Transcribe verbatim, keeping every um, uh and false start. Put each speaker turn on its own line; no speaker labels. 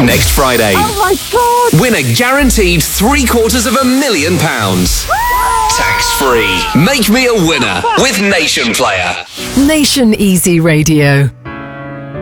Next Friday.
Oh my God!
Win a guaranteed three quarters of a million pounds. Tax-free. Make me a winner with Nation Player.
Nation Easy Radio.